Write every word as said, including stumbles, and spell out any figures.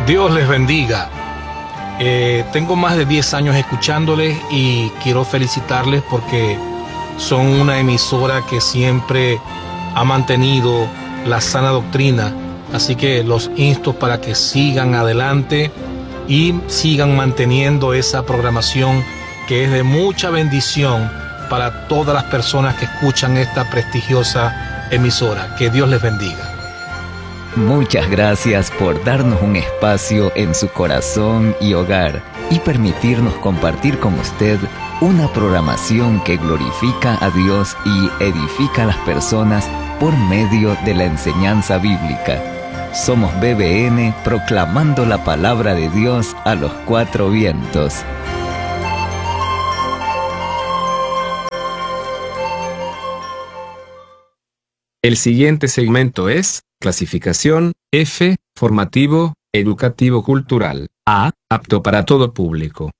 Dios les bendiga. Eh, tengo más de diez años escuchándoles y quiero felicitarles porque son una emisora que siempre ha mantenido la sana doctrina. Así que los insto para que sigan adelante y sigan manteniendo esa programación que es de mucha bendición para todas las personas que escuchan esta prestigiosa emisora. Que Dios les bendiga. Muchas gracias por darnos un espacio en su corazón y hogar y permitirnos compartir con usted una programación que glorifica a Dios y edifica a las personas por medio de la enseñanza bíblica. Somos B B N, proclamando la palabra de Dios a los cuatro vientos. El siguiente segmento es clasificación F, formativo, educativo cultural. A, apto para todo público.